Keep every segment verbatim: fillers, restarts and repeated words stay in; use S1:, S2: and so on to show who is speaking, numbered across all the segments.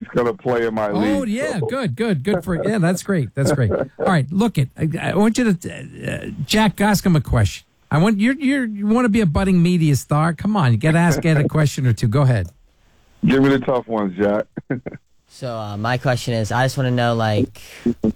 S1: going to play in my
S2: oh,
S1: league.
S2: Oh, yeah,
S1: so.
S2: good, good, good for yeah. That's great. That's great. All right, look it. I, I want you to, uh, Jack, ask him a question. I want you're, you're, you want to be a budding media star. Come on, you got to ask Ed a question or two. Go ahead.
S1: Give me the tough ones, Jack.
S3: So uh, my question is, I just want to know, like, uh,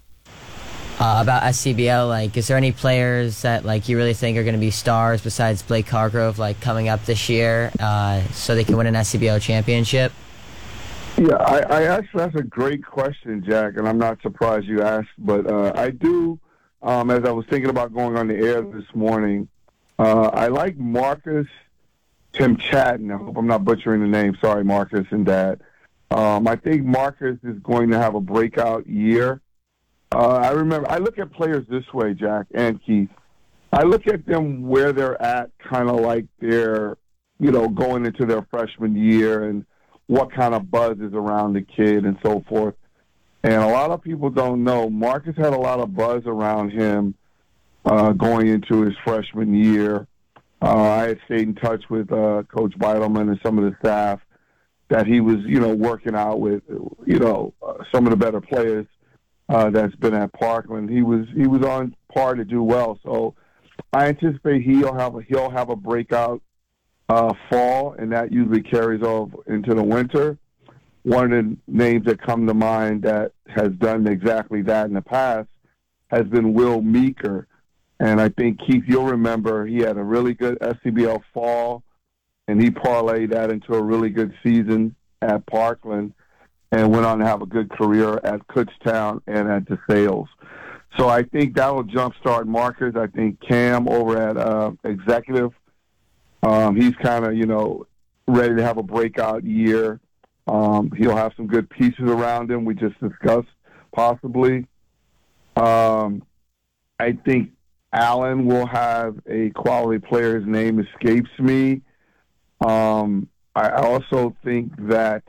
S3: about S C B L. Like, is there any players that like you really think are going to be stars besides Blake Hargrove, like coming up this year, uh, so they can win an S C B L championship?
S1: Yeah, I, I actually, that's a great question, Jack, and I'm not surprised you asked. But uh, I do, um, as I was thinking about going on the air this morning, uh, I like Marcus Tim Chatton. I hope I'm not butchering the name. Sorry, Marcus and Dad. Um, I think Marcus is going to have a breakout year. Uh, I remember, I look at players this way, Jack and Keith. I look at them where they're at, kind of like they're, you know, going into their freshman year and what kind of buzz is around the kid and so forth. And a lot of people don't know, Marcus had a lot of buzz around him uh, going into his freshman year. Uh, I had stayed in touch with uh, Coach Beitelman and some of the staff that he was, you know, working out with, you know, uh, some of the better players uh, that's been at Parkland. He was he was on par to do well. So I anticipate he'll have a, he'll have a breakout uh, fall, and that usually carries off into the winter. One of the names that come to mind that has done exactly that in the past has been Will Meeker. And I think, Keith, you'll remember he had a really good S C B L fall, and he parlayed that into a really good season at Parkland and went on to have a good career at Kutztown and at DeSales. So I think that will jumpstart Marcus. I think Cam over at uh, Executive, um, he's kind of, you know, ready to have a breakout year. Um, he'll have some good pieces around him. We just discussed possibly. Um, I think Allen will have a quality player. His name escapes me. Um, I also think that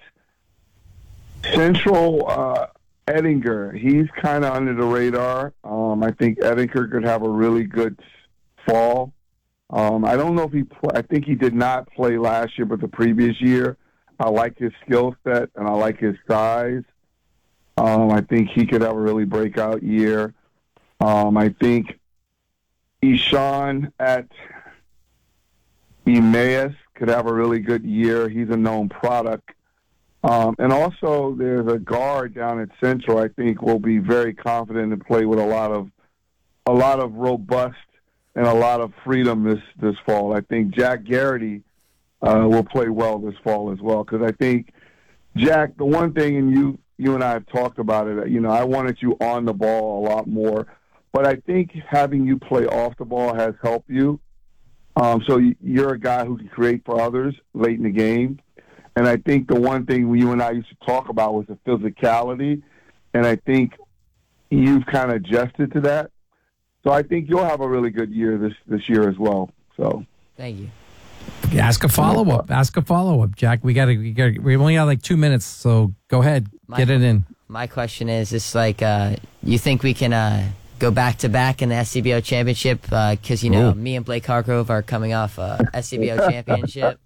S1: Central uh, Edinger, he's kind of under the radar. Um, I think Edinger could have a really good fall. Um, I don't know if he pl- I think he did not play last year, but the previous year. I like his skill set, and I like his size. Um, I think he could have a really breakout year. Um, I think Ishan at Emmaus could have a really good year. He's a known product. Um, and also there's a guard down at Central I think will be very confident and play with a lot of a lot of robust and a lot of freedom this, this fall. I think Jack Garrity uh, will play well this fall as well, because I think, Jack, the one thing, and you you and I have talked about it, you know, I wanted you on the ball a lot more, but I think having you play off the ball has helped you. Um, so you're a guy who can create for others late in the game. And I think the one thing you and I used to talk about was the physicality, and I think you've kind of adjusted to that. So I think you'll have a really good year this, this year as well. So
S3: Thank you.
S2: Ask a follow-up. Ask a follow-up, Jack. We got to. We, we only got like two minutes, so go ahead.
S3: My,
S2: Get it in.
S3: My question is, it's like, uh, you think we can uh, go back-to-back in the S C B O championship? Because, uh, you know, Ooh. me and Blake Hargrove are coming off a S C B O championship.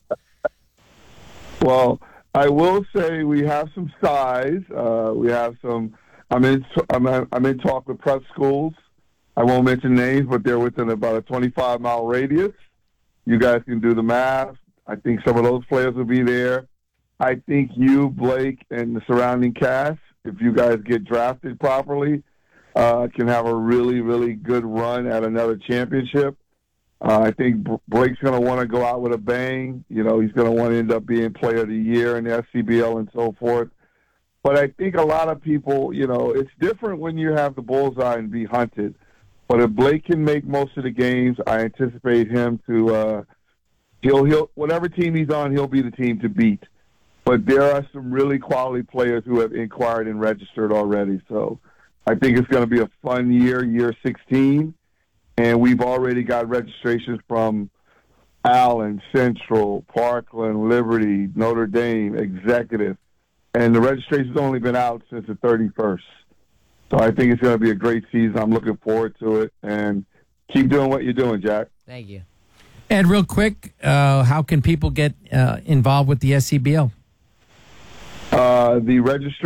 S1: Well, I will say we have some size. Uh, we have some. I'm in. I'm, I'm in talk with prep schools. I won't mention names, but they're within about a twenty-five mile radius. You guys can do the math. I think some of those players will be there. I think you, Blake, and the surrounding cast, if you guys get drafted properly, uh, can have a really, really good run at another championship. Uh, I think Blake's going to want to go out with a bang. You know, he's going to want to end up being player of the year in the S C B L and so forth. But I think a lot of people, you know, it's different when you have the bullseye and be hunted. But if Blake can make most of the games, I anticipate him to uh, he'll he'll whatever team he's on, he'll be the team to beat. But there are some really quality players who have inquired and registered already. So I think it's going to be a fun year, year sixteen. And we've already got registrations from Allen, Central, Parkland, Liberty, Notre Dame, Executive. And the registration's only been out since the thirty-first. So I think it's going to be a great season. I'm looking forward to it. And keep doing what you're doing, Jack.
S3: Thank you.
S2: Ed, real quick, uh, how can people get uh, involved with the S C B L?
S1: Uh, the registration